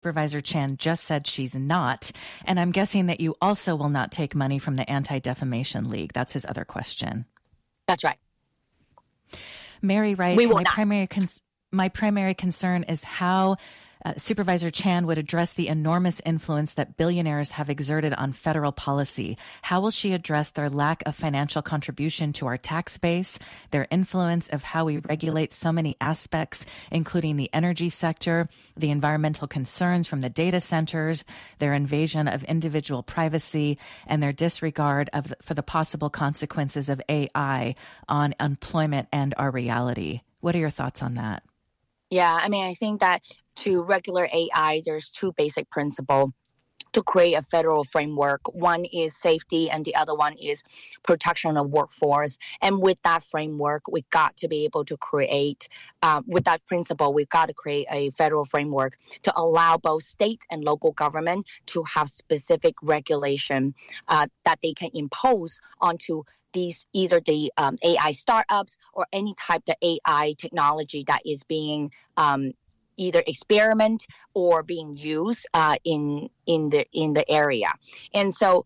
Supervisor Chan just said she's not. And I'm guessing that you also will not take money from the Anti-Defamation League. That's his other question. That's right. Mary writes, my primary concern is how Supervisor Chan would address the enormous influence that billionaires have exerted on federal policy. How will she address their lack of financial contribution to our tax base, their influence of how we regulate so many aspects, including the energy sector, the environmental concerns from the data centers, their invasion of individual privacy, and their disregard for the possible consequences of AI on employment and our reality? What are your thoughts on that? Yeah, I mean, I think that to regular AI, there's two basic principles to create a federal framework. One is safety and the other one is protection of workforce. And with that framework, we got to be able to create, with that principle, we've got to create a federal framework to allow both state and local government to have specific regulation that they can impose onto these, either the AI startups or any type of AI technology that is being either experiment or being used in the area. And so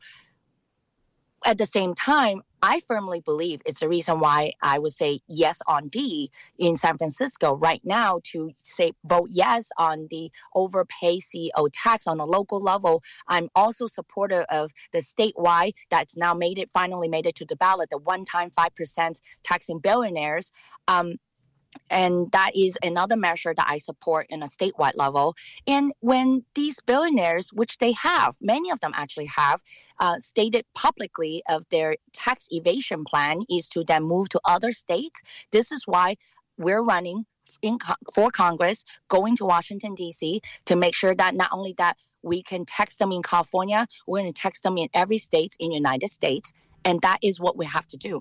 at the same time, I firmly believe it's the reason why I would say yes on D in San Francisco right now to say vote yes on the overpay CEO tax on a local level. I'm also supportive of the statewide that's now finally made it to the ballot, the one-time 5% taxing billionaires. And that is another measure that I support in a statewide level. And when these billionaires, which they have, many of them actually have, stated publicly of their tax evasion plan is to then move to other states. This is why we're running for Congress, going to Washington, D.C. to make sure that not only that we can tax them in California, we're going to tax them in every state in the United States. And that is what we have to do.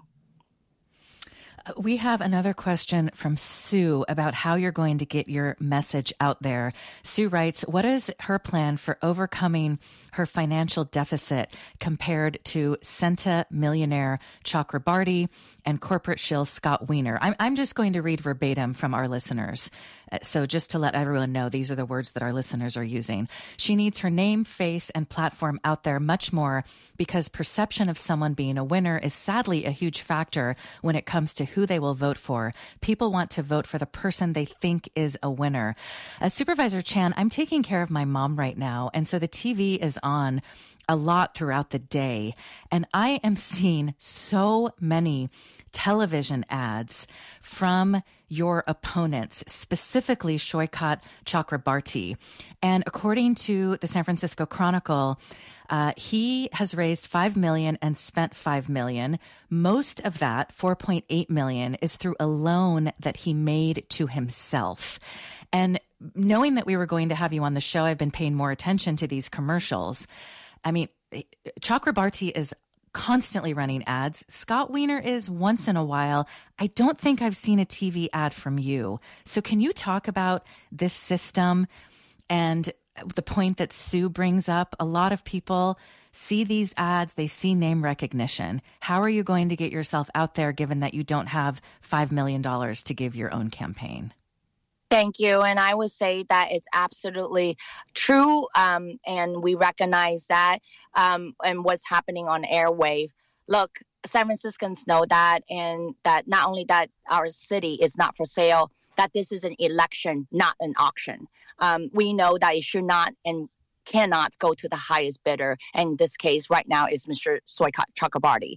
We have another question from Sue about how you're going to get your message out there. Sue writes, what is her plan for overcoming her financial deficit compared to Senta millionaire Chakrabarti and corporate shill Scott Wiener? I'm just going to read verbatim from our listeners. So just to let everyone know, these are the words that our listeners are using. She needs her name, face, and platform out there much more because perception of someone being a winner is sadly a huge factor when it comes to who they will vote for. People want to vote for the person they think is a winner. Supervisor Chan, I'm taking care of my mom right now, and so the TV is on a lot throughout the day, and I am seeing so many television ads from your opponents, specifically Shoykat Chakrabarti. And according to the San Francisco Chronicle, he has raised $5 million and spent $5 million. Most of that, $4.8 million, is through a loan that he made to himself. And knowing that we were going to have you on the show, I've been paying more attention to these commercials. I mean, Chakrabarti is constantly running ads. Scott Wiener is once in a while. I don't think I've seen a TV ad from you. So can you talk about this system and the point that Sue brings up? A lot of people see these ads, they see name recognition. How are you going to get yourself out there given that you don't have $5 million to give your own campaign? Thank you. And I would say that it's absolutely true. And we recognize that and what's happening on airwave. Look, San Franciscans know that, and that not only that our city is not for sale, that this is an election, not an auction. We know that it should not and cannot go to the highest bidder. And in this case, right now, is Mr. Shoykat Chakrabarti.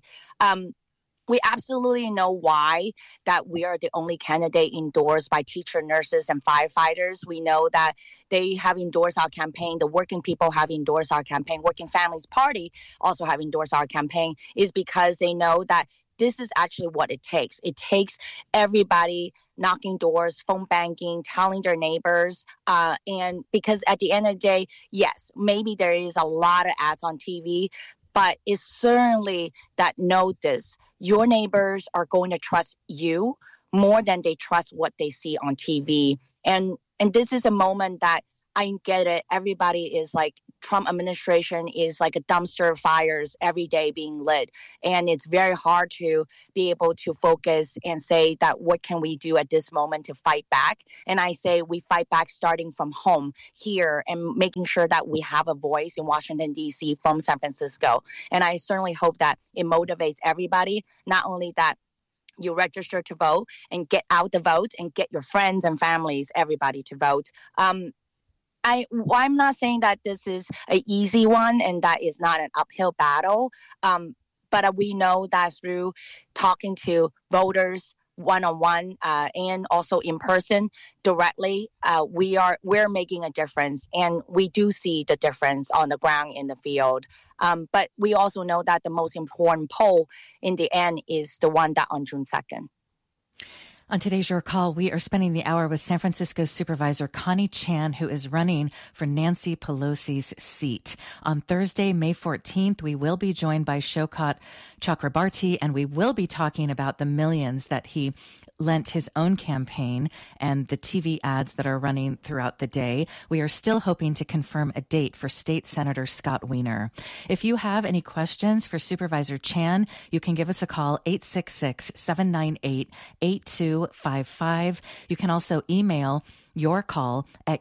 We absolutely know why that we are the only candidate endorsed by teacher, nurses, and firefighters. We know that they have endorsed our campaign. The working people have endorsed our campaign. Working Families Party also have endorsed our campaign is because they know that this is actually what it takes. It takes everybody knocking doors, phone banking, telling their neighbors. And because at the end of the day, yes, maybe there is a lot of ads on TV, but it's certainly that know this. Your neighbors are going to trust you more than they trust what they see on TV. And this is a moment that I get it. Everybody is like Trump administration is like a dumpster of fires every day being lit. And it's very hard to be able to focus and say that what can we do at this moment to fight back? And I say we fight back starting from home here and making sure that we have a voice in Washington, D.C. from San Francisco. And I certainly hope that it motivates everybody, not only that you register to vote and get out the vote and get your friends and families, everybody to vote. I'm not saying that this is an easy one and that is not an uphill battle, but we know that through talking to voters one-on-one and also in person directly, we're making a difference, and we do see the difference on the ground in the field. But we also know that the most important poll in the end is the one that on June 2nd. On today's Your Call, we are spending the hour with San Francisco Supervisor Connie Chan, who is running for Nancy Pelosi's seat. On Thursday, May 14th, we will be joined by Shoukat Chakrabarti, and we will be talking about the millions that he lent his own campaign and the TV ads that are running throughout the day. We are still hoping to confirm a date for State Senator Scott Wiener. If you have any questions for Supervisor Chan, you can give us a call, 866-798-8255. You can also email your call at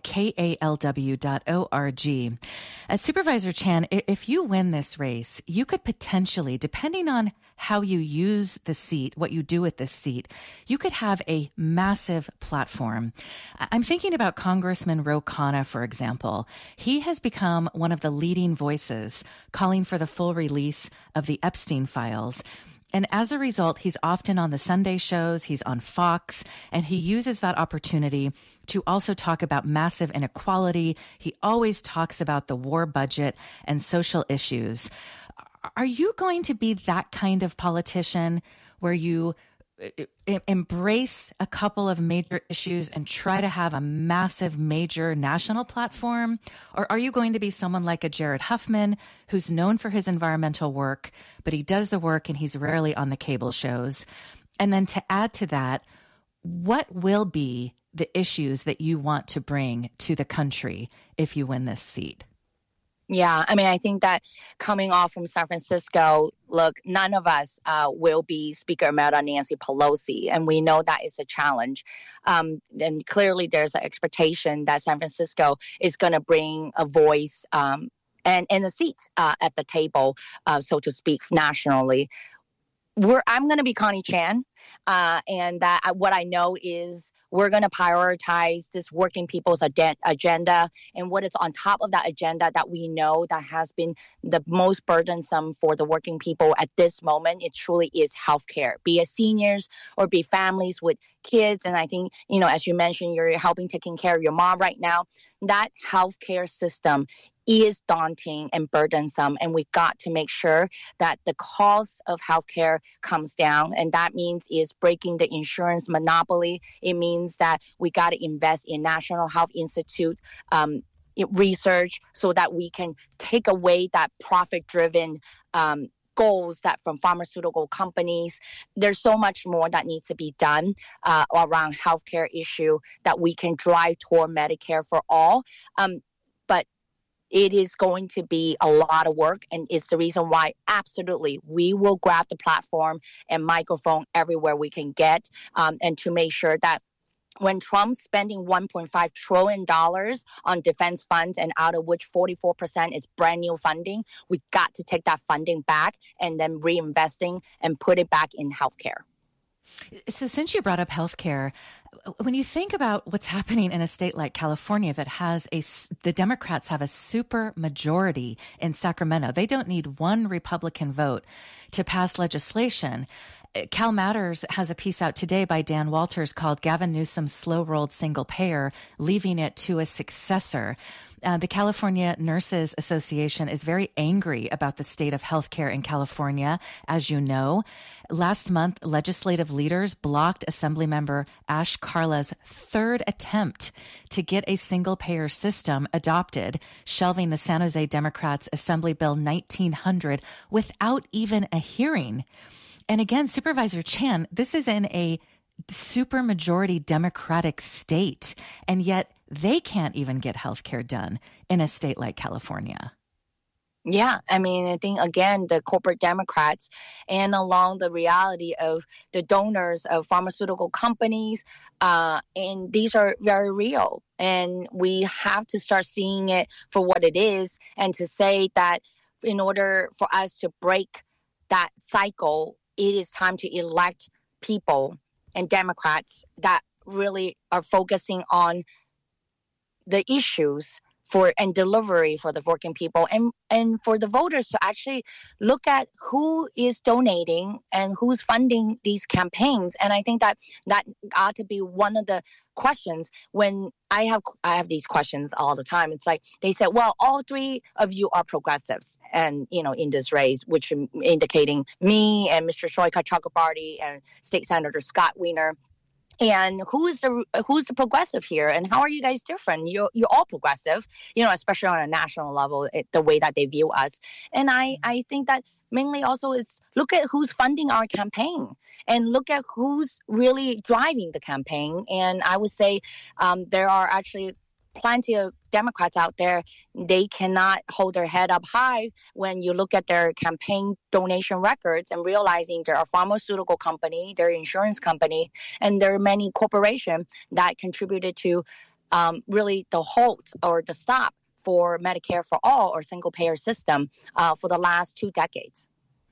kalw.org. As Supervisor Chan, if you win this race, you could potentially, depending on how you use the seat, what you do with this seat, you could have a massive platform. I'm thinking about Congressman Ro Khanna, for example. He has become one of the leading voices calling for the full release of the Epstein files. And as a result, he's often on the Sunday shows, he's on Fox, and he uses that opportunity to also talk about massive inequality. He always talks about the war budget and social issues. Are you going to be that kind of politician where you embrace a couple of major issues and try to have a massive, major national platform? Or are you going to be someone like a Jared Huffman, who's known for his environmental work, but he does the work and he's rarely on the cable shows? And then to add to that, what will be the issues that you want to bring to the country if you win this seat? Yeah, I mean, I think that coming off from San Francisco, look, none of us will be Speaker Emeritus Nancy Pelosi, and we know that is a challenge. And clearly there's an expectation that San Francisco is going to bring a voice and a seat at the table, so to speak, nationally. I'm going to be Connie Chan, and that what I know is we're going to prioritize this working people's agenda, and what is on top of that agenda that we know that has been the most burdensome for the working people at this moment. It truly is healthcare, be it seniors or be families with kids. And I think, as you mentioned, you're helping taking care of your mom right now. That healthcare system is daunting and burdensome, and we've got to make sure that the cost of healthcare comes down, and that means is breaking the insurance monopoly. It means that we got to invest in National Health Institute research so that we can take away that profit-driven goals that from pharmaceutical companies. There's so much more that needs to be done around healthcare issue that we can drive toward Medicare for all. But it is going to be a lot of work, and it's the reason why absolutely we will grab the platform and microphone everywhere we can get, and to make sure that when Trump's spending $1.5 trillion on defense funds, and out of which 44% is brand new funding, we got to take that funding back and then reinvesting and put it back in healthcare. So since you brought up healthcare, when you think about what's happening in a state like California that has the Democrats have a super majority in Sacramento, they don't need one Republican vote to pass legislation. Cal Matters has a piece out today by Dan Walters called Gavin Newsom's Slow-Rolled Single Payer, Leaving It to a Successor. The California Nurses Association is very angry about the state of healthcare in California, as you know. Last month, legislative leaders blocked Assemblymember Ash Carla's third attempt to get a single-payer system adopted, shelving the San Jose Democrats' Assembly Bill 1900 without even a hearing. And again, Supervisor Chan, this is in a supermajority Democratic state, and yet they can't even get healthcare done in a state like California. Yeah, I mean, I think again, the corporate Democrats and along the reality of the donors of pharmaceutical companies, and these are very real. And we have to start seeing it for what it is and to say that in order for us to break that cycle, it is time to elect people and Democrats that really are focusing on the issues for and delivery for the working people and for the voters to actually look at who is donating and who's funding these campaigns. And I think that ought to be one of the questions when I have these questions all the time. It's like they said, well, all three of you are progressives and in this race, which indicating me and Mr. Shoika Chakrabarty and State Senator Scott Wiener. And who's the progressive here, and how are you guys different? You're all progressive, especially on a national level, the way that they view us. And I think that mainly also is look at who's funding our campaign and look at who's really driving the campaign. And I would say there are actually plenty of Democrats out there. They cannot hold their head up high when you look at their campaign donation records and realizing there are pharmaceutical company, there are insurance company, and there are many corporations that contributed to really the halt or the stop for Medicare for all or single payer system for the last 2 decades.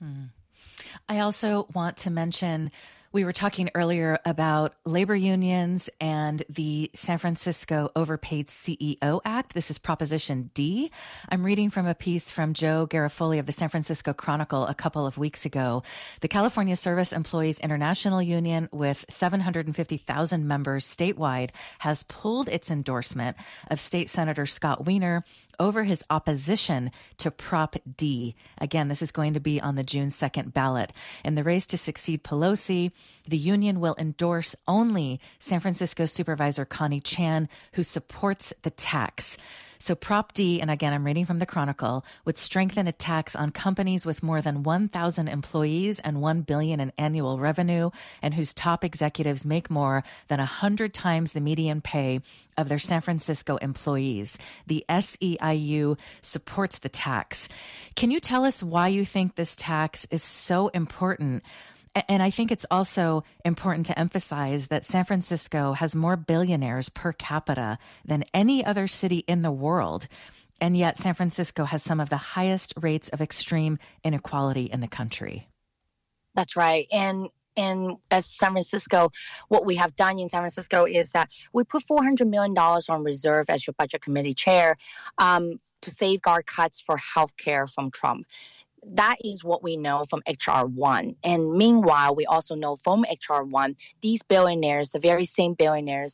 I also want to mention, we were talking earlier about labor unions and the San Francisco Overpaid CEO Act. This is Proposition D. I'm reading from a piece from Joe Garofoli of the San Francisco Chronicle a couple of weeks ago. The California Service Employees International Union, with 750,000 members statewide, has pulled its endorsement of State Senator Scott Wiener over his opposition to Prop D. Again, this is going to be on the June 2nd ballot. In the race to succeed Pelosi, the union will endorse only San Francisco Supervisor Connie Chan, who supports the tax. So Prop D, and again, I'm reading from the Chronicle, would strengthen a tax on companies with more than 1,000 employees and $1 billion in annual revenue, and whose top executives make more than 100 times the median pay of their San Francisco employees. The SEIU supports the tax. Can you tell us why you think this tax is so important? And I think it's also important to emphasize that San Francisco has more billionaires per capita than any other city in the world. And yet San Francisco has some of the highest rates of extreme inequality in the country. That's right. And as San Francisco, what we have done in San Francisco is that we put $400 million on reserve as your budget committee chair to safeguard cuts for healthcare from Trump. That is what we know from HR 1. And meanwhile, we also know from HR 1, these billionaires, the very same billionaire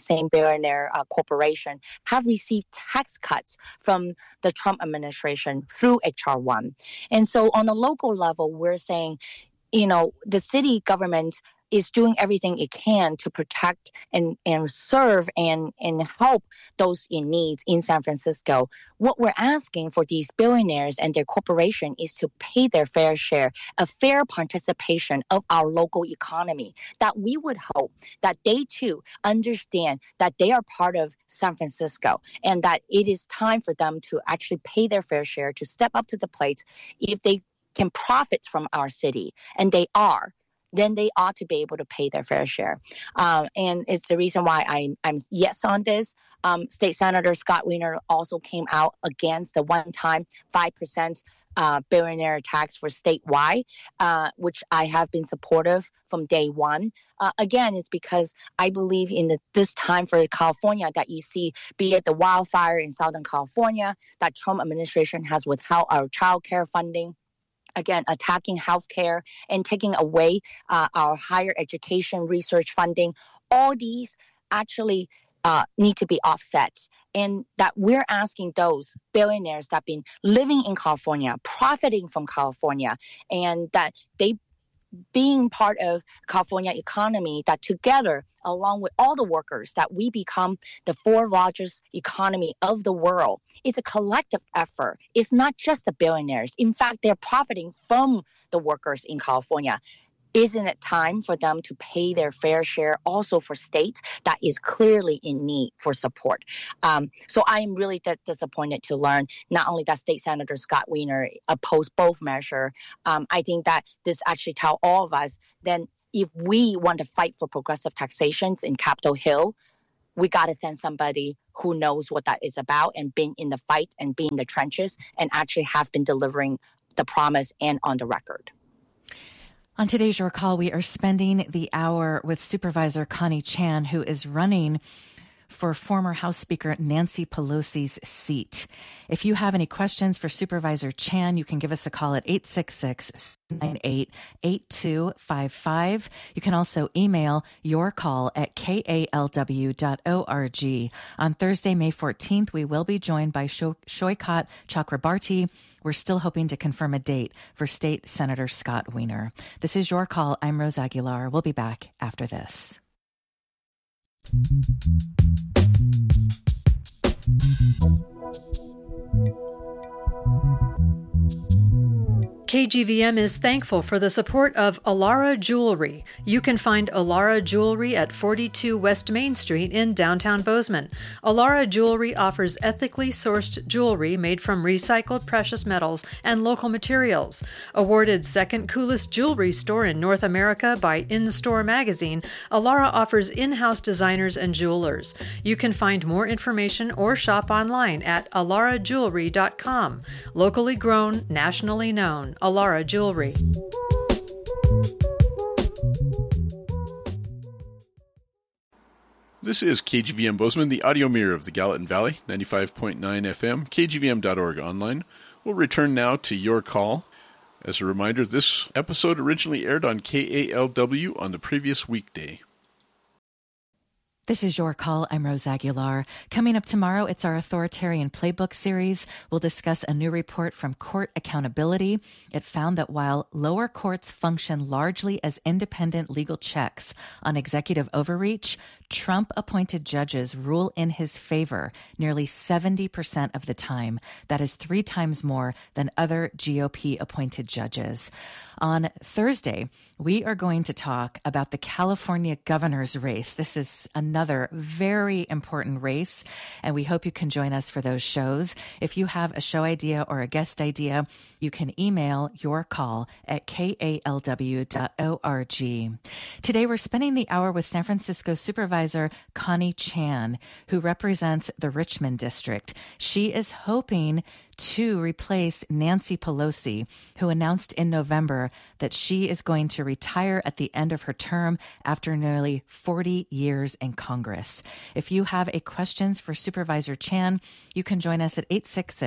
corporation, have received tax cuts from the Trump administration through HR 1. And so on the local level, we're saying, the city government is doing everything it can to protect and serve and help those in need in San Francisco. What we're asking for these billionaires and their corporation is to pay their fair share, a fair participation of our local economy, that we would hope that they too understand that they are part of San Francisco and that it is time for them to actually pay their fair share, to step up to the plate. If they can profit from our city, and they are, then they ought to be able to pay their fair share. And it's the reason why I'm yes on this. State Senator Scott Wiener also came out against the one-time 5% billionaire tax for statewide, which I have been supportive from day one. Again, it's because I believe in this time for California that you see, be it the wildfire in Southern California, that Trump administration has withheld our child care funding, again, attacking healthcare and taking away our higher education research funding. All these actually need to be offset. And that we're asking those billionaires that have been living in California, profiting from California, and that they being part of California economy, that together, along with all the workers, that we become the 4th largest economy of the world. It's a collective effort. It's not just the billionaires. In fact, they're profiting from the workers in California. isn't it time for them to pay their fair share also for states that is clearly in need for support? So I am really disappointed to learn not only that State Senator Scott Wiener opposed both measures. I think that this actually tells all of us then if we want to fight for progressive taxations in Capitol Hill, we got to send somebody who knows what that is about and been in the fight and be in the trenches and actually have been delivering the promise and on the record. On today's Your Call, we are spending the hour with Supervisor Connie Chan, who is running for former House Speaker Nancy Pelosi's seat. If you have any questions for Supervisor Chan, you can give us a call at 866-98-8255. You can also email your call at kalw.org. On Thursday, May 14th, we will be joined by Shoykat Chakrabarti. We're still hoping to confirm a date for State Senator Scott Wiener. This is Your Call. I'm Rose Aguilar. We'll be back after this. KGVM is thankful for the support of Alara Jewelry. You can find Alara Jewelry at 42 West Main Street in downtown Bozeman. Alara Jewelry offers ethically sourced jewelry made from recycled precious metals and local materials. Awarded second coolest jewelry store in North America by In-Store magazine, Alara offers in-house designers and jewelers. You can find more information or shop online at alarajewelry.com. Locally grown, nationally known. Alara Jewelry. This is KGVM Bozeman, the audio mirror of the Gallatin Valley, 95.9 FM, kgvm.org online. We'll return now to Your Call. As a reminder, this episode originally aired on KALW on the previous weekday. This is Your Call. I'm Rose Aguilar. Coming up tomorrow, it's our Authoritarian Playbook series. We'll discuss a new report from Court Accountability. It found that while lower courts function largely as independent legal checks on executive overreach, Trump-appointed judges rule in his favor nearly 70% of the time. That is 3 times more than other GOP-appointed judges. On Thursday, we are going to talk about the California governor's race. This is another very important race, and we hope you can join us for those shows. If you have a show idea or a guest idea, you can email your call at kalw.org. Today, we're spending the hour with San Francisco Supervisor Connie Chan, who represents the Richmond District. She is hoping to replace Nancy Pelosi, who announced in November that she is going to retire at the end of her term after nearly 40 years in Congress. If you have a questions for Supervisor Chan, you can join us at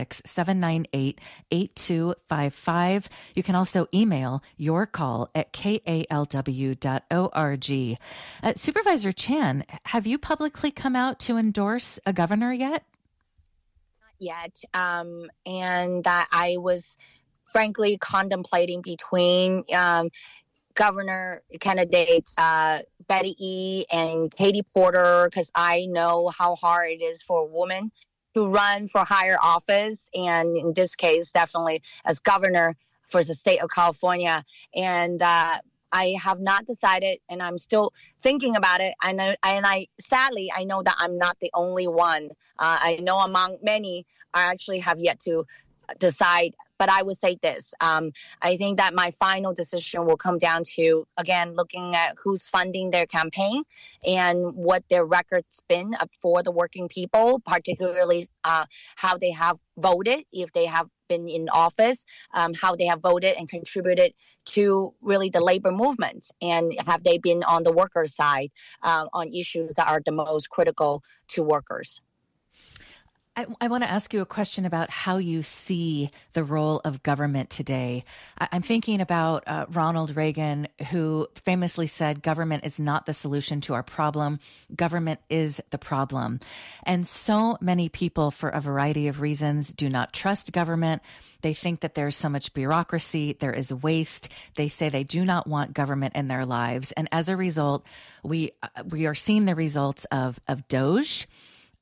866-798-8255. You can also email your call at kalw.org. Supervisor Chan, have you publicly come out to endorse a governor yet? Yet. And that I was frankly contemplating between governor candidates Betty E. and Katie Porter, because I know how hard it is for a woman to run for higher office. And in this case, definitely as governor for the state of California. And I have not decided, and I'm still thinking about it. I know, and sadly, I know that I'm not the only one. I know among many, I actually have yet to decide. But I would say this. I think that my final decision will come down to, again, looking at who's funding their campaign and what their record's been for the working people, particularly how they have voted, if they have been in office, how they have voted and contributed to really the labor movement, and have they been on the worker side on issues that are the most critical to workers. I want to ask you a question about how you see the role of government today. I'm thinking about Ronald Reagan, who famously said, government is not the solution to our problem. Government is the problem. And so many people, for a variety of reasons, do not trust government. They think that there's so much bureaucracy, there is waste. They say they do not want government in their lives. And as a result, we are seeing the results of DOGE,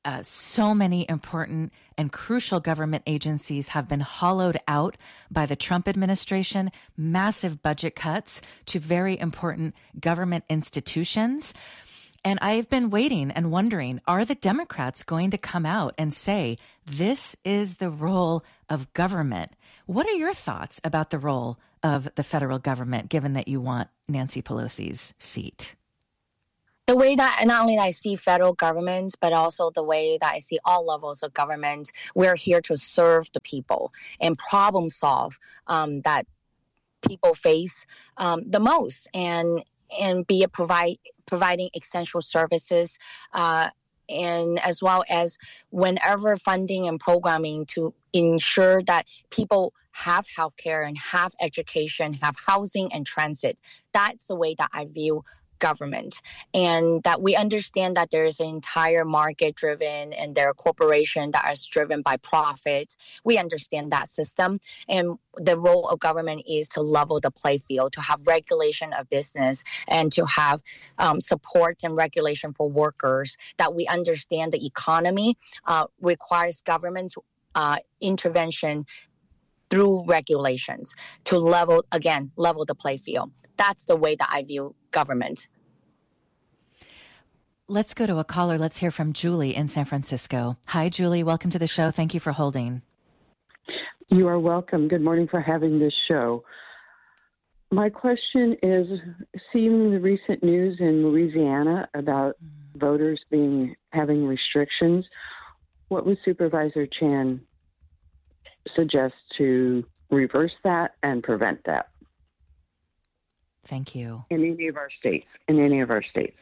so many important and crucial government agencies have been hollowed out by the Trump administration, massive budget cuts to very important government institutions. And I've been waiting and wondering, are the Democrats going to come out and say, this is the role of government? What are your thoughts about the role of the federal government, given that you want Nancy Pelosi's seat? The way that not only I see federal government, but also the way that I see all levels of government, we're here to serve the people and problem solve that people face the most, and be a providing essential services, and as well as whenever funding and programming to ensure that people have healthcare and have education, have housing and transit. That's the way that I view government, and that we understand that there's an entire market driven and there are corporations that are driven by profit. We understand that system, and the role of government is to level the play field, to have regulation of business, and to have support and regulation for workers. That we understand the economy requires government intervention through regulations to level the play field. That's the way that I view government. Let's go to a caller. Let's hear from Julie in San Francisco. Hi, Julie. Welcome to the show. Thank you for holding. You are welcome. Good morning for having this show. My question is, seeing the recent news in Louisiana about voters having restrictions, what would Supervisor Chan suggest to reverse that and prevent that? Thank you. In any of our states.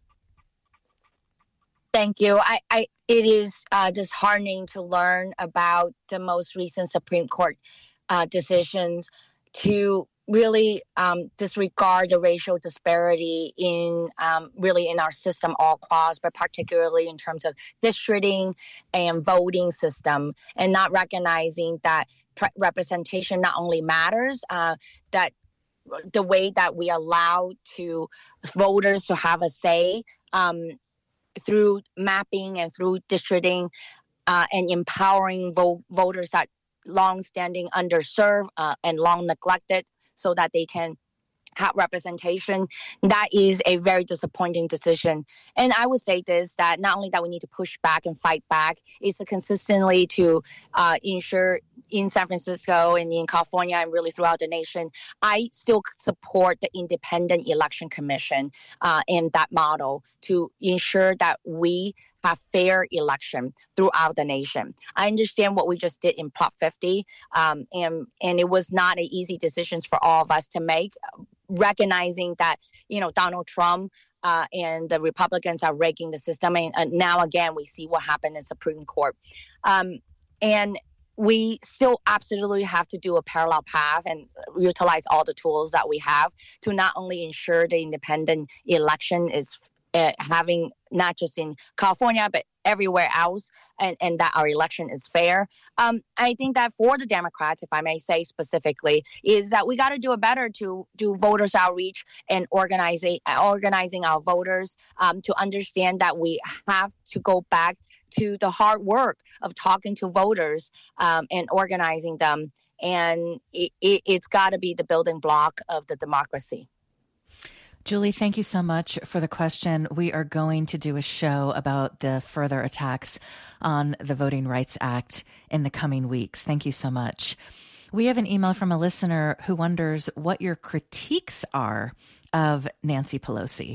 Thank you. It is disheartening to learn about the most recent Supreme Court decisions to really disregard the racial disparity in our system all across, but particularly in terms of districting and voting system, and not recognizing that representation not only matters, that the way that we allow to voters to have a say through mapping and through districting and empowering voters that long-standing underserved and long neglected, so that they can have representation. That is a very disappointing decision. And I would say this, that not only that we need to push back and fight back, is to consistently to ensure in San Francisco and in California and really throughout the nation, I still support the Independent Election Commission and that model to ensure that we have fair election throughout the nation. I understand what we just did in Prop 50, and it was not an easy decision for all of us to make, recognizing that, Donald Trump and the Republicans are rigging the system. And now, again, we see what happened in Supreme Court. And we still absolutely have to do a parallel path and utilize all the tools that we have to not only ensure the independent election is having not just in California, but everywhere else, and that our election is fair. I think that for the Democrats, if I may say specifically, is that we got to do a better to do voters outreach and organizing our voters to understand that we have to go back to the hard work of talking to voters and organizing them. And it's got to be the building block of the democracy. Julie, thank you so much for the question. We are going to do a show about the further attacks on the Voting Rights Act in the coming weeks. Thank you so much. We have an email from a listener who wonders what your critiques are of Nancy Pelosi.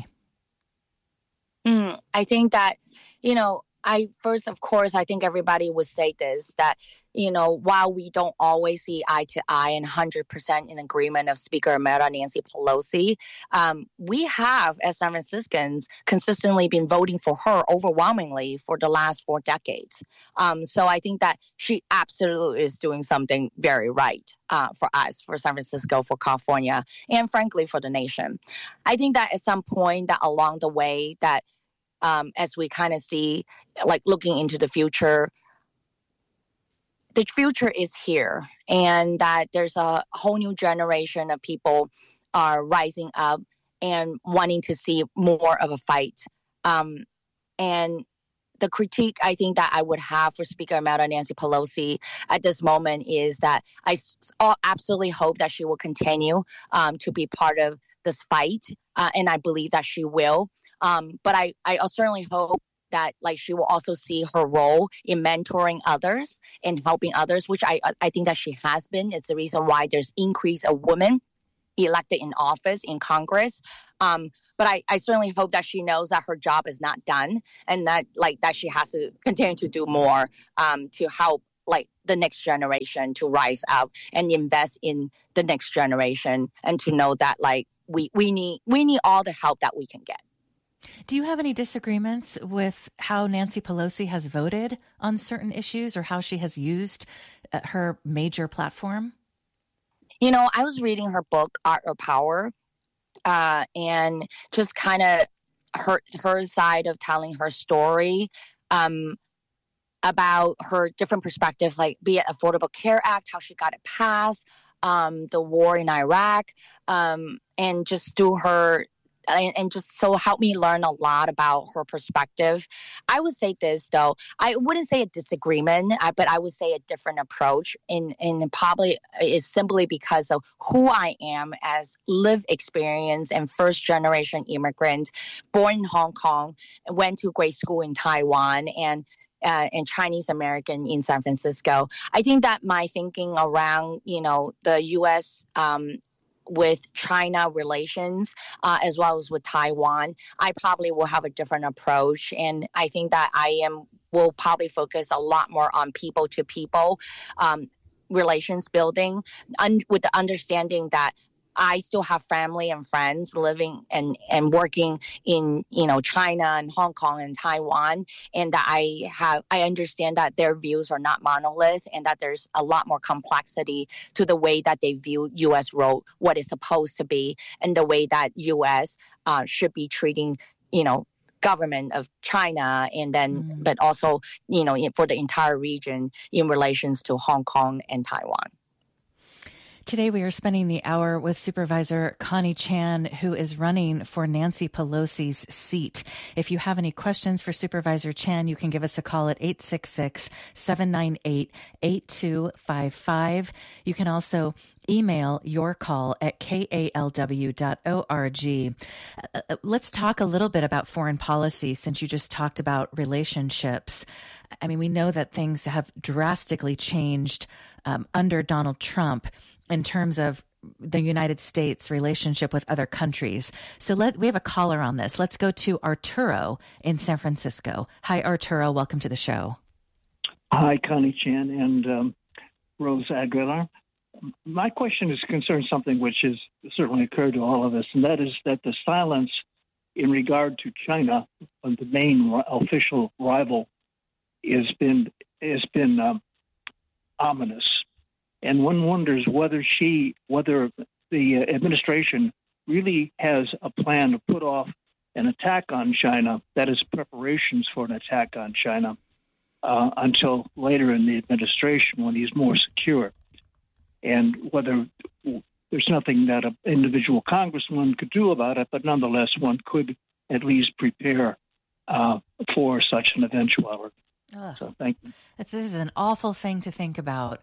I think that, of course, I think everybody would say this, that, while we don't always see eye to eye and 100% in agreement of Speaker Emerita Nancy Pelosi, we have, as San Franciscans, consistently been voting for her overwhelmingly for the last 4 decades. So I think that she absolutely is doing something very right for us, for San Francisco, for California, and frankly, for the nation. I think that at some point that along the way that as we kind of see, like looking into the future is here, and that there's a whole new generation of people are rising up and wanting to see more of a fight. And the critique I think that I would have for Speaker Emeritus Nancy Pelosi at this moment is that I absolutely hope that she will continue to be part of this fight, and I believe that she will. But I certainly hope that like she will also see her role in mentoring others and helping others, which I think that she has been. It's the reason why there's increase of women elected in office in Congress. But I certainly hope that she knows that her job is not done, and that she has to continue to do more to help like the next generation to rise up and invest in the next generation, and to know that like we need all the help that we can get. Do you have any disagreements with how Nancy Pelosi has voted on certain issues or how she has used her major platform? You know, I was reading her book, Art of Power, and just kind of her side of telling her story about her different perspectives, like be it Affordable Care Act, how she got it passed, the war in Iraq, and just do her... And just so help me learn a lot about her perspective. I would say this, though. I wouldn't say a disagreement, but I would say a different approach. And probably is simply because of who I am as lived experience and first-generation immigrant, born in Hong Kong, went to grade school in Taiwan, and Chinese American in San Francisco. I think that my thinking around, the U.S., with China relations, as well as with Taiwan, I probably will have a different approach. And I think that will probably focus a lot more on people-to-people relations building, with the understanding that I still have family and friends living and working in, China and Hong Kong and Taiwan, and that I understand that their views are not monolith, and that there's a lot more complexity to the way that they view U.S. role, what it's supposed to be, and the way that U.S. Should be treating, government of China, and then, but also, for the entire region in relations to Hong Kong and Taiwan. Today, we are spending the hour with Supervisor Connie Chan, who is running for Nancy Pelosi's seat. If you have any questions for Supervisor Chan, you can give us a call at 866-798-8255. You can also email your call at kalw.org. Let's talk a little bit about foreign policy, since you just talked about relationships. I mean, we know that things have drastically changed under Donald Trump in terms of the United States' relationship with other countries. So we have a caller on this. Let's go to Arturo in San Francisco. Hi, Arturo. Welcome to the show. Hi, Connie Chan and Rose Aguilar. My question is concerning something which has certainly occurred to all of us, and that is that the silence in regard to China, the main official rival, has been ominous. And one wonders whether the administration really has a plan to put off an attack on China, that is, preparations for an attack on China, until later in the administration when he's more secure. And whether there's nothing that an individual congressman could do about it, but nonetheless one could at least prepare for such an eventuality. So thank you. This is an awful thing to think about.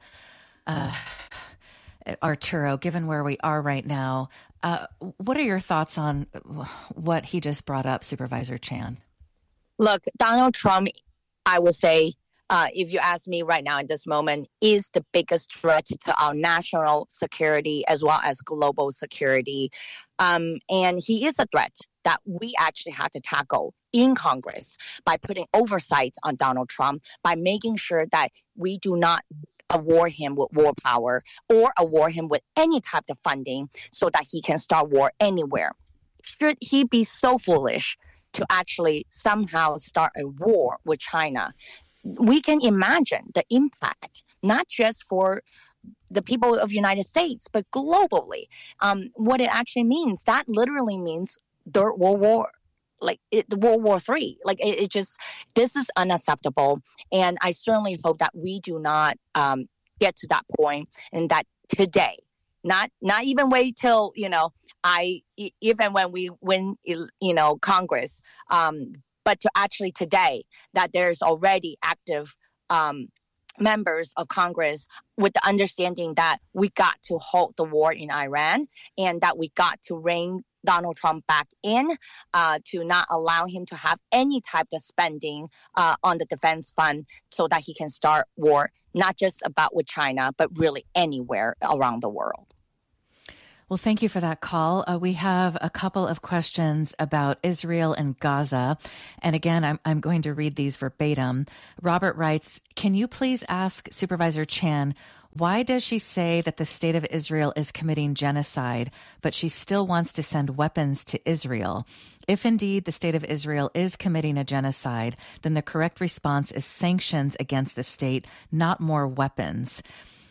Arturo, given where we are right now, what are your thoughts on what he just brought up, Supervisor Chan? Look, Donald Trump, I would say, if you ask me right now in this moment, is the biggest threat to our national security as well as global security. And he is a threat that we actually have to tackle in Congress by putting oversight on Donald Trump, by making sure that we do not award him with war power or award him with any type of funding so that he can start war anywhere. Should he be so foolish to actually somehow start a war with China, we can imagine the impact, not just for the people of the United States, but globally. What it actually means, that literally means Third World War, World War III. This is unacceptable. And I certainly hope that we do not get to that point, and that today, not even wait till, even when we win, Congress, but to actually today that there's already active members of Congress with the understanding that we got to halt the war in Iran and that we got to rein Donald Trump back in, to not allow him to have any type of spending on the defense fund so that he can start war, not just about with China, but really anywhere around the world. Well, thank you for that call. We have a couple of questions about Israel and Gaza. And again, I'm going to read these verbatim. Robert writes, can you please ask Supervisor Chan, why does she say that the state of Israel is committing genocide, but she still wants to send weapons to Israel? If indeed the state of Israel is committing a genocide, then the correct response is sanctions against the state, not more weapons.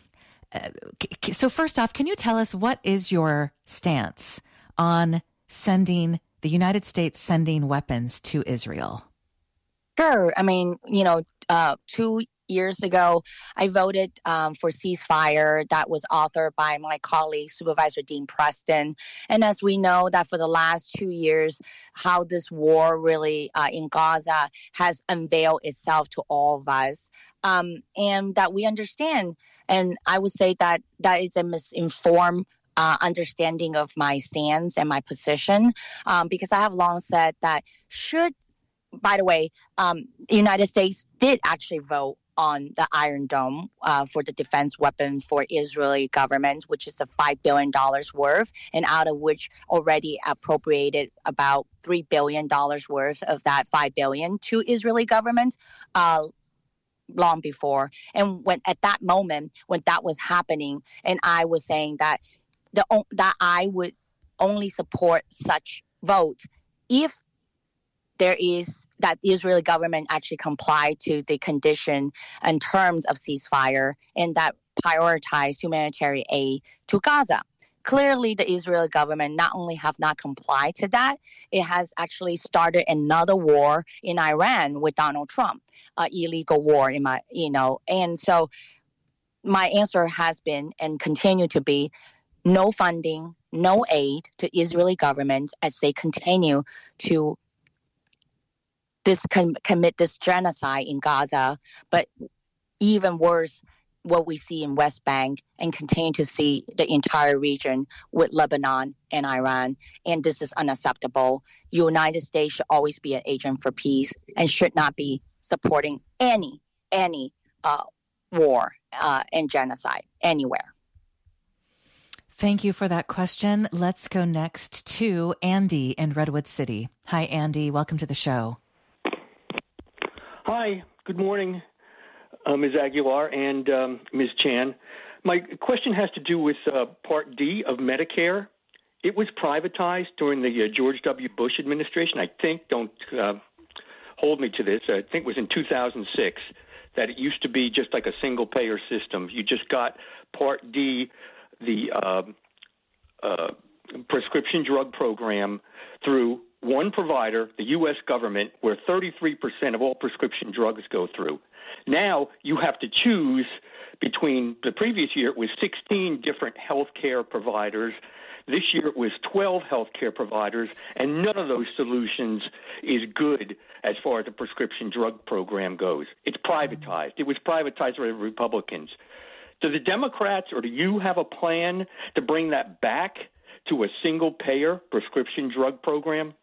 So first off, can you tell us what is your stance on the United States sending weapons to Israel? Sure. I mean, 2 years ago, I voted for ceasefire that was authored by my colleague, Supervisor Dean Preston. And as we know that for the last 2 years, how this war really in Gaza has unveiled itself to all of us, and that we understand. And I would say that is a misinformed understanding of my stance and my position, because I have long said that by the way, the United States did actually vote on the Iron Dome for the defense weapon for Israeli government, which is a $5 billion worth, and out of which already appropriated about $3 billion worth of that $5 billion to Israeli government long before. And at that moment, when that was happening, and I was saying that that I would only support such vote if there is that the Israeli government actually comply to the condition and terms of ceasefire and that prioritize humanitarian aid to Gaza. Clearly, the Israeli government not only have not complied to that, it has actually started another war in Iran with Donald Trump, illegal war and so my answer has been and continue to be no funding, no aid to Israeli government as they continue to commit this genocide in Gaza, but even worse, what we see in West Bank and continue to see the entire region with Lebanon and Iran. And this is unacceptable. United States should always be an agent for peace and should not be supporting any war and genocide anywhere. Thank you for that question. Let's go next to Andy in Redwood City. Hi, Andy. Welcome to the show. Hi, good morning, Ms. Aguilar and Ms. Chan. My question has to do with Part D of Medicare. It was privatized during the George W. Bush administration. I think, don't hold me to this, I think it was in 2006, that it used to be just like a single-payer system. You just got Part D, the prescription drug program, through one provider, the U.S. government, where 33% of all prescription drugs go through. Now you have to choose between, the previous year it was 16 different healthcare providers. This year it was 12 healthcare providers, and none of those solutions is good as far as the prescription drug program goes. It's privatized. It was privatized by the Republicans. Do the Democrats or do you have a plan to bring that back to a single-payer prescription drug program?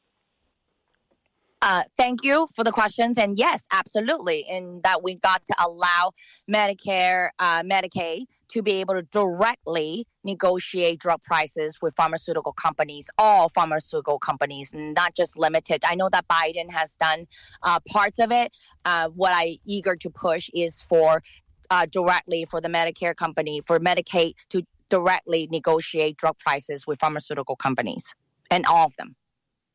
Thank you for the questions. And yes, absolutely. In that we got to allow Medicare, Medicaid to be able to directly negotiate drug prices with pharmaceutical companies, all pharmaceutical companies, not just limited. I know that Biden has done parts of it. What I'm eager to push is for directly for the Medicare company, for Medicaid to directly negotiate drug prices with pharmaceutical companies and all of them.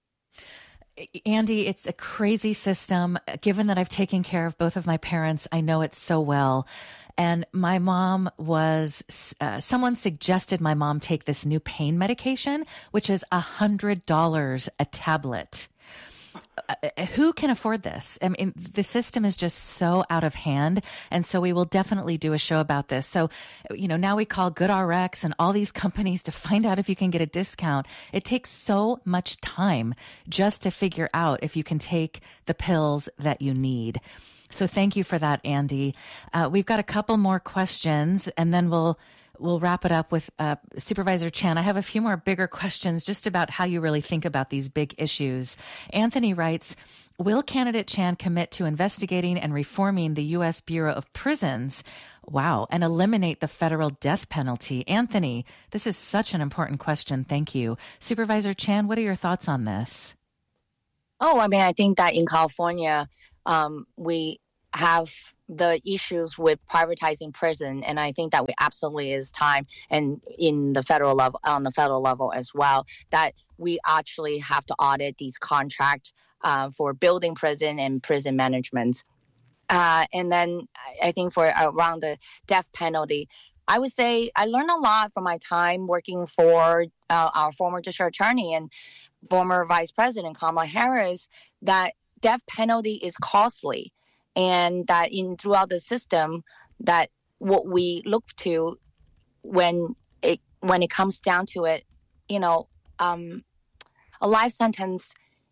Andy, it's a crazy system. Given that I've taken care of both of my parents, I know it so well. And my mom someone suggested my mom take this new pain medication, which is $100 a tablet. who can afford this? I mean, the system is just so out of hand. And so we will definitely do a show about this. So, now we call GoodRx and all these companies to find out if you can get a discount. It takes so much time just to figure out if you can take the pills that you need. So thank you for that, Andy. We've got a couple more questions, and then we'll wrap it up with Supervisor Chan. I have a few more bigger questions just about how you really think about these big issues. Anthony writes, will candidate Chan commit to investigating and reforming the U.S. Bureau of Prisons? Wow. And eliminate the federal death penalty? Anthony, this is such an important question. Thank you. Supervisor Chan, what are your thoughts on this? I think that in California, we have the issues with privatizing prison, and I think that we absolutely is time, and on the federal level as well, that we actually have to audit these contracts for building prison and prison management. And then I think for around the death penalty, I would say I learned a lot from my time working for our former district attorney and former Vice President Kamala Harris, that death penalty is costly. And that throughout the system, that what we look to when it comes down to it, a life sentence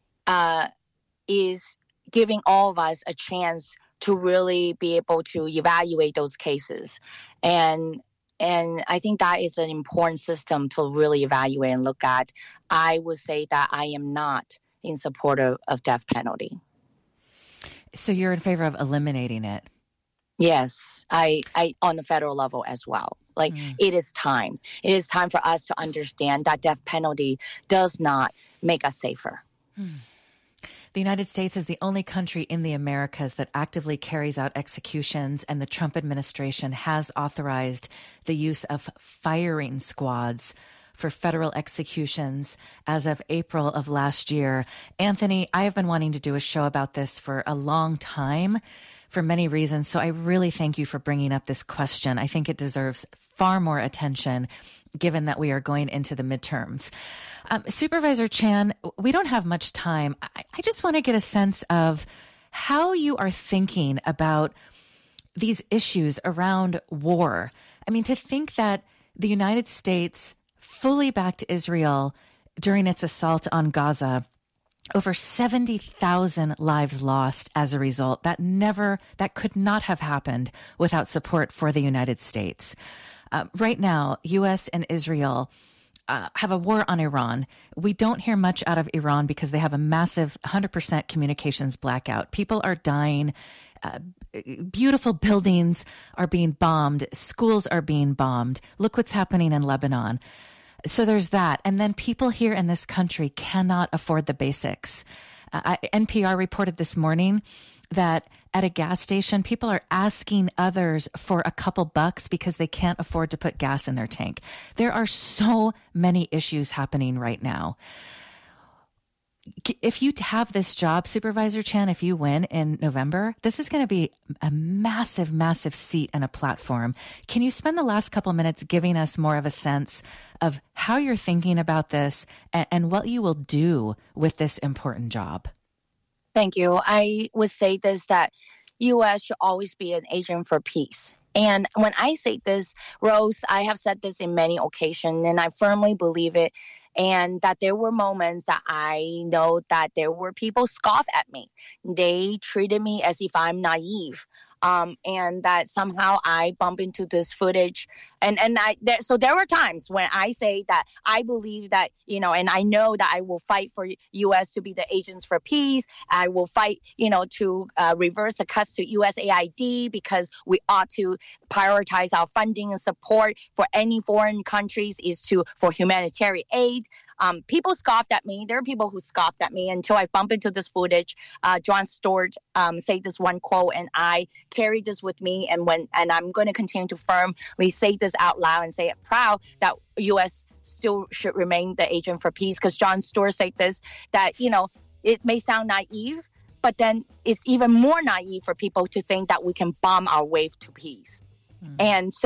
is giving all of us a chance to really be able to evaluate those cases, and I think that is an important system to really evaluate and look at. I would say that I am not in support of death penalty. So you're in favor of eliminating it? Yes, I on the federal level as well. It is time. It is time for us to understand that death penalty does not make us safer. The United States is the only country in the Americas that actively carries out executions, and the Trump administration has authorized the use of firing squads for federal executions as of April of last year. Anthony, I have been wanting to do a show about this for a long time for many reasons, so I really thank you for bringing up this question. I think it deserves far more attention given that we are going into the midterms. Supervisor Chan, we don't have much time. I just want to get a sense of how you are thinking about these issues around war. I mean, to think that the United States fully backed Israel during its assault on Gaza, over 70,000 lives lost as a result. That could not have happened without support for the United States. Right now, U.S. and Israel have a war on Iran. We don't hear much out of Iran because they have a massive 100% communications blackout. People are dying. Beautiful buildings are being bombed. Schools are being bombed. Look what's happening in Lebanon. So there's that. And then people here in this country cannot afford the basics. NPR reported this morning that at a gas station, people are asking others for a couple bucks because they can't afford to put gas in their tank. There are so many issues happening right now. If you have this job, Supervisor Chan, if you win in November, this is going to be a massive, massive seat and a platform. Can you spend the last couple minutes giving us more of a sense of how you're thinking about this and what you will do with this important job? Thank you. I would say this, that U.S. should always be an agent for peace. And when I say this, Rose, I have said this in many occasions, and I firmly believe it. And that there were moments that I know that there were people scoff at me. They treated me as if I'm naive. And that somehow I bump into this footage. So there were times when I say that I believe that, and I know that I will fight for U.S. to be the agents for peace. I will fight, to reverse the cuts to USAID, because we ought to prioritize our funding and support for any foreign countries for humanitarian aid. People scoffed at me. There are people who scoffed at me until I bump into this footage. Jon Stewart said this one quote, and I carry this with me. And I'm going to continue to firmly say this out loud and say it proud, that U.S. still should remain the agent for peace. Because Jon Stewart said this, that, it may sound naive, but then it's even more naive for people to think that we can bomb our way to peace. And so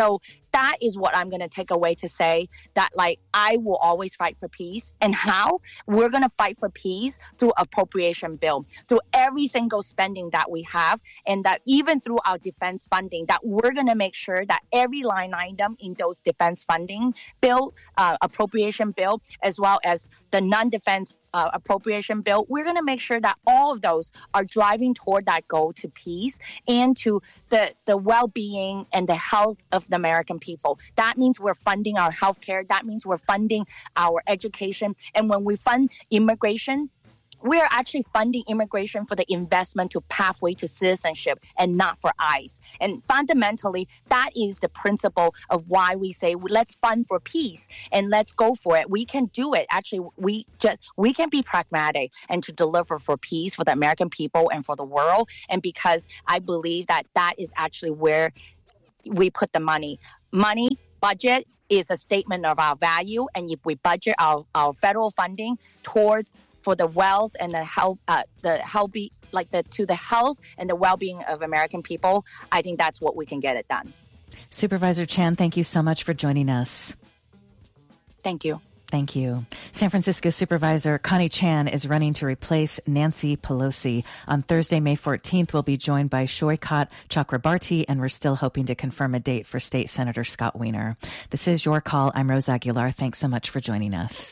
that is what I'm going to take away to say that, like, I will always fight for peace. And how? We're going to fight for peace through appropriation bill, through every single spending that we have, and that even through our defense funding, that we're going to make sure that every line item in those defense funding bill, appropriation bill, as well as the non-defense appropriation bill, we're going to make sure that all of those are driving toward that goal to peace and to the well-being and the health of the American people. That means we're funding our healthcare. That means we're funding our education. And when we fund immigration, we're actually funding immigration for the investment to pathway to citizenship and not for ICE. And fundamentally, that is the principle of why we say, let's fund for peace and let's go for it. We can do it. Actually, we can be pragmatic and to deliver for peace for the American people and for the world. And because I believe that that is actually where we put the money. Budget is a statement of our value. And if we budget our federal funding towards for the wealth and the health, to the health and the well-being of American people, I think that's what we can get it done. Supervisor Chan, thank you so much for joining us. Thank you. Thank you. San Francisco Supervisor Connie Chan is running to replace Nancy Pelosi. On Thursday, May 14th, we'll be joined by Shoykot Chakrabarti, and we're still hoping to confirm a date for State Senator Scott Wiener. This is Your Call. I'm Rose Aguilar. Thanks so much for joining us.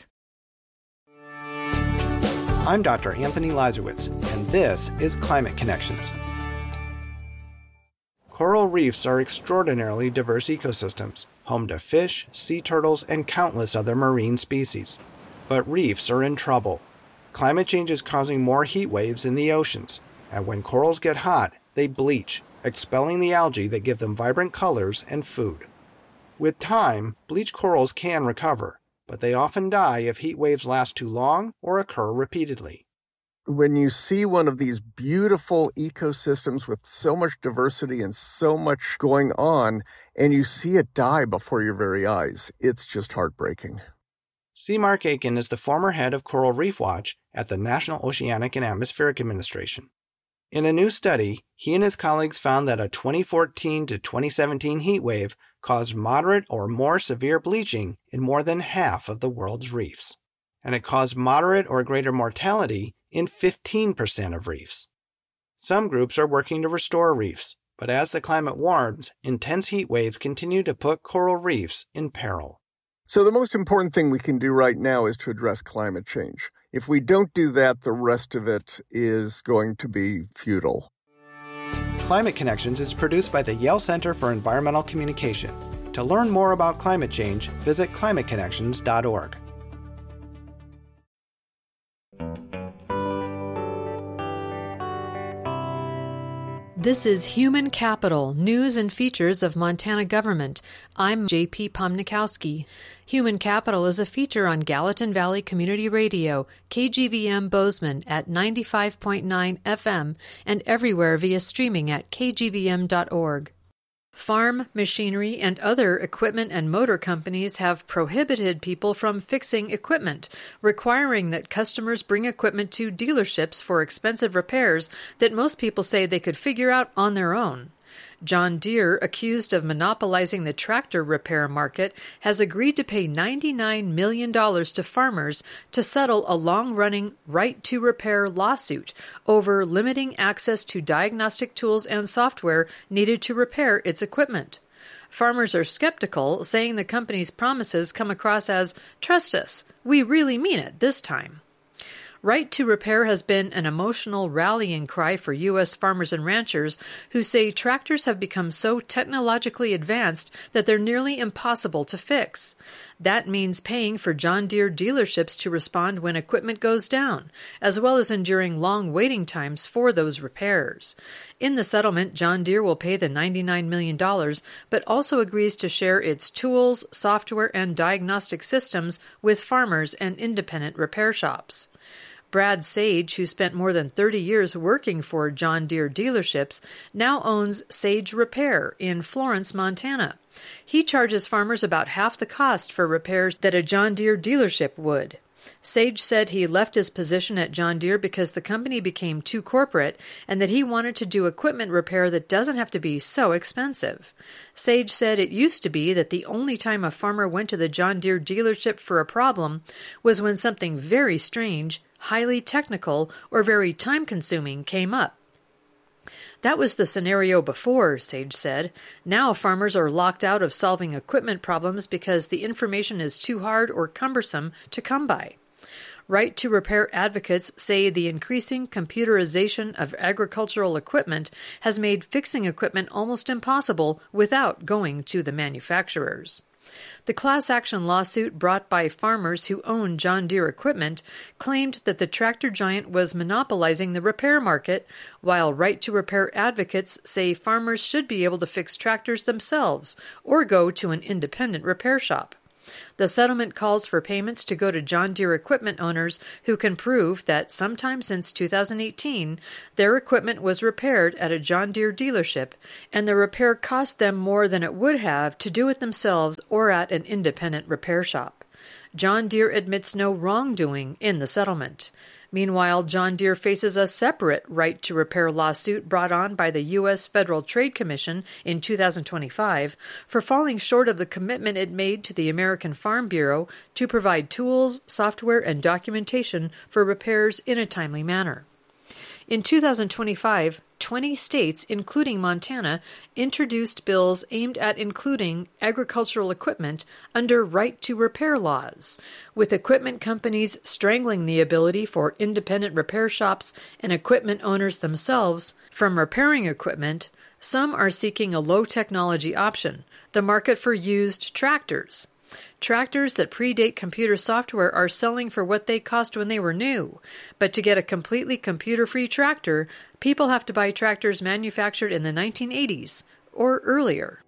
I'm Dr. Anthony Lazarowitz, and this is Climate Connections. Coral reefs are extraordinarily diverse ecosystems, home to fish, sea turtles, and countless other marine species. But reefs are in trouble. Climate change is causing more heat waves in the oceans, and when corals get hot, they bleach, expelling the algae that give them vibrant colors and food. With time, bleached corals can recover, but they often die if heat waves last too long or occur repeatedly. When you see one of these beautiful ecosystems with so much diversity and so much going on, and you see it die before your very eyes, it's just heartbreaking. C. Mark Aiken is the former head of Coral Reef Watch at the National Oceanic and Atmospheric Administration. In a new study, he and his colleagues found that a 2014 to 2017 heat wave caused moderate or more severe bleaching in more than half of the world's reefs, and it caused moderate or greater mortality in 15% of reefs. Some groups are working to restore reefs, but as the climate warms, intense heat waves continue to put coral reefs in peril. So the most important thing we can do right now is to address climate change. If we don't do that, the rest of it is going to be futile. Climate Connections is produced by the Yale Center for Environmental Communication. To learn more about climate change, visit climateconnections.org. This is Human Capital, News and Features of Montana Government. I'm J.P. Pomnikowski. Human Capital is a feature on Gallatin Valley Community Radio, KGVM Bozeman at 95.9 FM and everywhere via streaming at kgvm.org. Farm, machinery, and other equipment and motor companies have prohibited people from fixing equipment, requiring that customers bring equipment to dealerships for expensive repairs that most people say they could figure out on their own. John Deere, accused of monopolizing the tractor repair market, has agreed to pay $99 million to farmers to settle a long-running right-to-repair lawsuit over limiting access to diagnostic tools and software needed to repair its equipment. Farmers are skeptical, saying the company's promises come across as, "Trust us, we really mean it this time." Right to Repair has been an emotional rallying cry for U.S. farmers and ranchers who say tractors have become so technologically advanced that they're nearly impossible to fix. That means paying for John Deere dealerships to respond when equipment goes down, as well as enduring long waiting times for those repairs. In the settlement, John Deere will pay the $99 million, but also agrees to share its tools, software, and diagnostic systems with farmers and independent repair shops. Brad Sage, who spent more than 30 years working for John Deere dealerships, now owns Sage Repair in Florence, Montana. He charges farmers about half the cost for repairs that a John Deere dealership would. Sage said he left his position at John Deere because the company became too corporate and that he wanted to do equipment repair that doesn't have to be so expensive. Sage said it used to be that the only time a farmer went to the John Deere dealership for a problem was when something very strange, highly technical, or very time-consuming came up. That was the scenario before, Sage said. Now farmers are locked out of solving equipment problems because the information is too hard or cumbersome to come by. Right to Repair advocates say the increasing computerization of agricultural equipment has made fixing equipment almost impossible without going to the manufacturers. The class action lawsuit brought by farmers who own John Deere equipment claimed that the tractor giant was monopolizing the repair market, while Right to Repair advocates say farmers should be able to fix tractors themselves or go to an independent repair shop. The settlement calls for payments to go to John Deere equipment owners who can prove that sometime since 2018, their equipment was repaired at a John Deere dealership, and the repair cost them more than it would have to do it themselves or at an independent repair shop. John Deere admits no wrongdoing in the settlement. Meanwhile, John Deere faces a separate Right to Repair lawsuit brought on by the U.S. Federal Trade Commission in 2025 for falling short of the commitment it made to the American Farm Bureau to provide tools, software, and documentation for repairs in a timely manner. In 2025, 20 states, including Montana, introduced bills aimed at including agricultural equipment under Right to Repair laws, with equipment companies strangling the ability for independent repair shops and equipment owners themselves from repairing equipment. Some are seeking a low-technology option, the market for used tractors. Tractors that predate computer software are selling for what they cost when they were new, but to get a completely computer-free tractor, people have to buy tractors manufactured in the 1980s or earlier.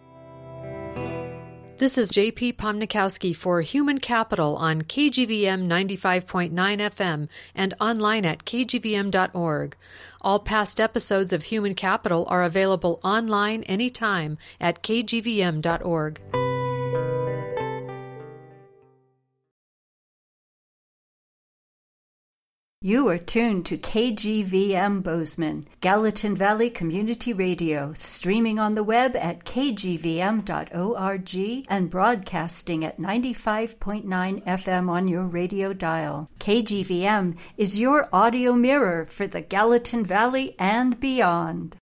This is J.P. Pomnikowski for Human Capital on KGVM 95.9 FM and online at kgvm.org. All past episodes of Human Capital are available online anytime at kgvm.org. You are tuned to KGVM Bozeman, Gallatin Valley Community Radio, streaming on the web at kgvm.org and broadcasting at 95.9 FM on your radio dial. KGVM is your audio mirror for the Gallatin Valley and beyond.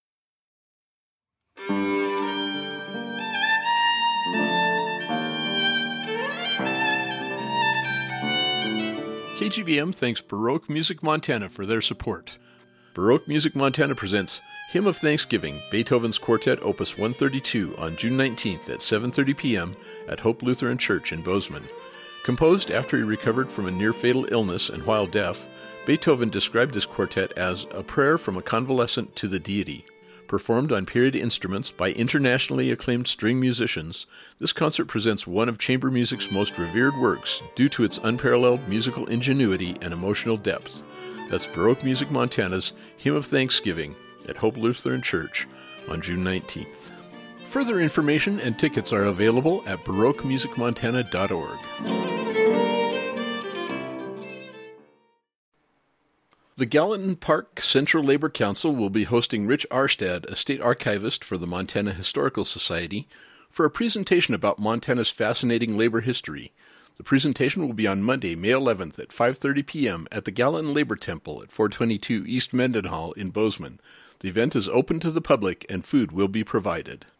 KGVM thanks Baroque Music Montana for their support. Baroque Music Montana presents Hymn of Thanksgiving, Beethoven's Quartet Opus 132 on June 19th at 7:30 p.m. at Hope Lutheran Church in Bozeman. Composed after he recovered from a near-fatal illness and while deaf, Beethoven described this quartet as a prayer from a convalescent to the deity. Performed on period instruments by internationally acclaimed string musicians, this concert presents one of chamber music's most revered works due to its unparalleled musical ingenuity and emotional depth. That's Baroque Music Montana's Hymn of Thanksgiving at Hope Lutheran Church on June 19th. Further information and tickets are available at baroquemusicmontana.org. The Gallatin Park Central Labor Council will be hosting Rich Arstad, a state archivist for the Montana Historical Society, for a presentation about Montana's fascinating labor history. The presentation will be on Monday, May 11th at 5:30 p.m. at the Gallatin Labor Temple at 422 East Mendenhall in Bozeman. The event is open to the public and food will be provided.